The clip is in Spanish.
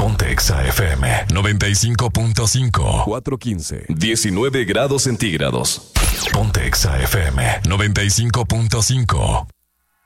Ponte Exa FM 95.5. 4:15. 19 grados centígrados. Ponte Exa FM 95.5.